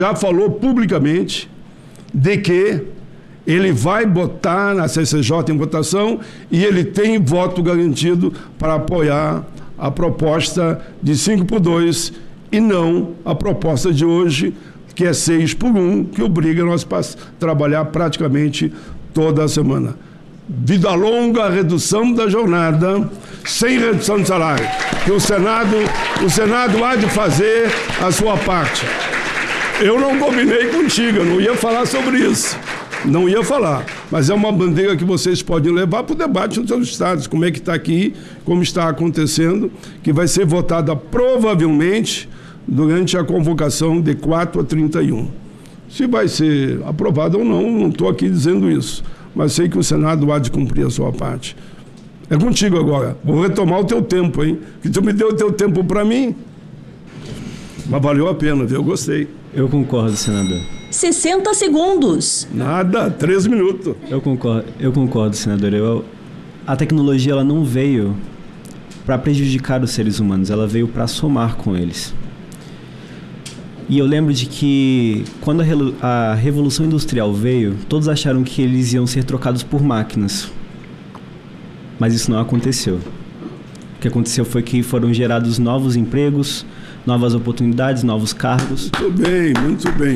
já falou publicamente de que ele vai botar na CCJ em votação e ele tem voto garantido para apoiar a proposta de 5-2 e não a proposta de hoje, que é 6-1, que obriga nós a trabalhar praticamente toda a semana. Vida longa, redução da jornada, sem redução de salário. Que o Senado há de fazer a sua parte. Eu não combinei contigo, eu não ia falar sobre isso. Não ia falar, mas é uma bandeira que vocês podem levar para o debate nos seus estados, como é que está aqui, como está acontecendo, que vai ser votada provavelmente durante a convocação de 4 a 31. Se vai ser aprovado ou não estou aqui dizendo isso, mas sei que o Senado há de cumprir a sua parte. É contigo agora, vou retomar o teu tempo, hein? Que tu me deu o teu tempo para mim, mas valeu a pena, viu? Eu gostei. Eu concordo, senador. 60 segundos. Nada, 3 minutos. Eu concordo, senador. A tecnologia ela não veio para prejudicar os seres humanos, ela veio para somar com eles. E eu lembro de que quando a Revolução Industrial veio, todos acharam que eles iam ser trocados por máquinas. Mas isso não aconteceu. O que aconteceu foi que foram gerados novos empregos, novas oportunidades, novos cargos. Muito bem, muito bem.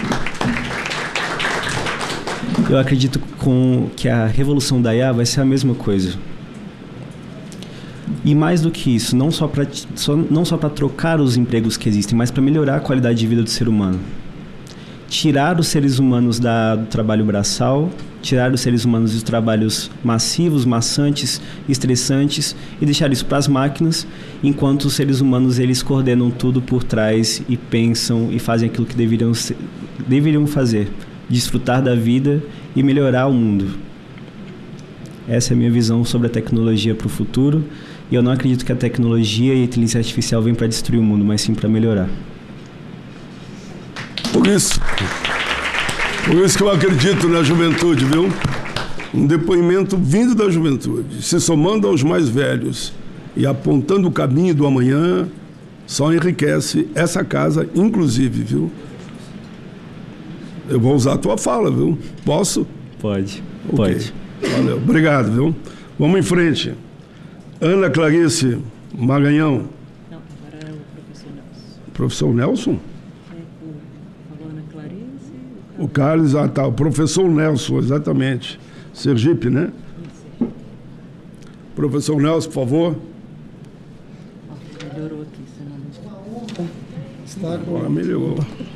Eu acredito que a revolução da IA vai ser a mesma coisa. E mais do que isso, não só para trocar os empregos que existem, mas para melhorar a qualidade de vida do ser humano. Tirar os seres humanos do trabalho braçal, tirar os seres humanos dos trabalhos massivos, maçantes, estressantes e deixar isso para as máquinas, enquanto os seres humanos eles coordenam tudo por trás e pensam e fazem aquilo que deveriam fazer, desfrutar da vida e melhorar o mundo. Essa é a minha visão sobre a tecnologia para o futuro, e eu não acredito que a tecnologia e a inteligência artificial vêm para destruir o mundo, mas sim para melhorar. Por isso que eu acredito na juventude, viu? Um depoimento vindo da juventude, se somando aos mais velhos e apontando o caminho do amanhã, só enriquece essa casa, inclusive, viu? Eu vou usar a tua fala, viu? Posso? Pode, okay. Pode. Valeu, obrigado, viu? Vamos em frente. Ana Clarice Maranhão. Não, agora é o professor Nelson. Professor Nelson? A Ana Clarice. O Carlos, tá. O professor Nelson, exatamente. Sergipe, né? Isso. Professor Nelson, por favor. Melhorou aqui, senão Está com... Agora melhorou.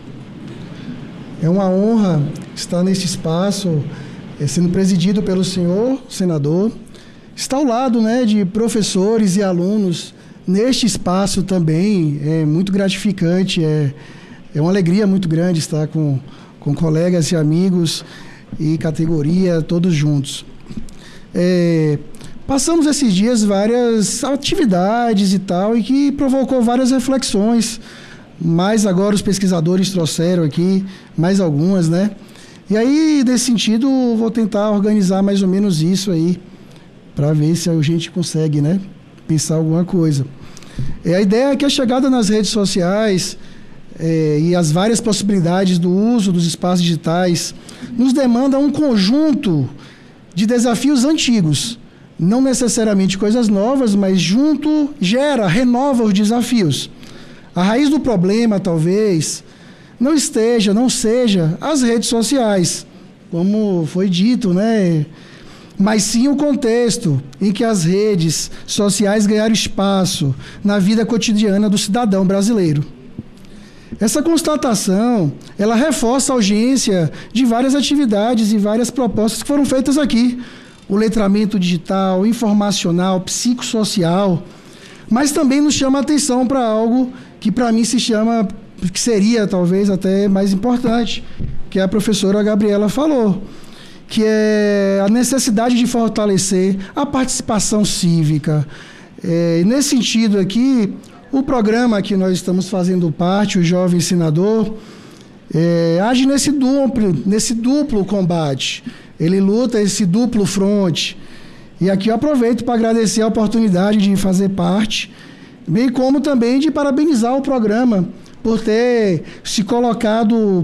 É uma honra estar neste espaço, sendo presidido pelo senhor senador. Está ao lado, né, de professores e alunos neste espaço também. É muito gratificante, é uma alegria muito grande estar com colegas e amigos e categoria, todos juntos. Passamos esses dias várias atividades e tal, e que provocou várias reflexões. Mas agora os pesquisadores trouxeram aqui mais algumas, né? E aí, nesse sentido, vou tentar organizar mais ou menos isso aí, para ver se a gente consegue, né, pensar alguma coisa. A ideia é que a chegada nas redes sociais e as várias possibilidades do uso dos espaços digitais nos demanda um conjunto de desafios antigos. Não necessariamente coisas novas, mas junto renova os desafios. A raiz do problema, talvez, não seja as redes sociais, como foi dito, né? Mas sim o contexto em que as redes sociais ganharam espaço na vida cotidiana do cidadão brasileiro. Essa constatação, ela reforça a urgência de várias atividades e várias propostas que foram feitas aqui. O letramento digital, informacional, psicossocial, mas também nos chama a atenção para algo que para mim que seria talvez até mais importante, que a professora Gabriela falou, que é a necessidade de fortalecer a participação cívica. Nesse sentido aqui, o programa que nós estamos fazendo parte, o Jovem Senador, age nesse duplo combate. Ele luta esse duplo fronte. E aqui eu aproveito para agradecer a oportunidade de fazer parte, bem como também de parabenizar o programa por ter se colocado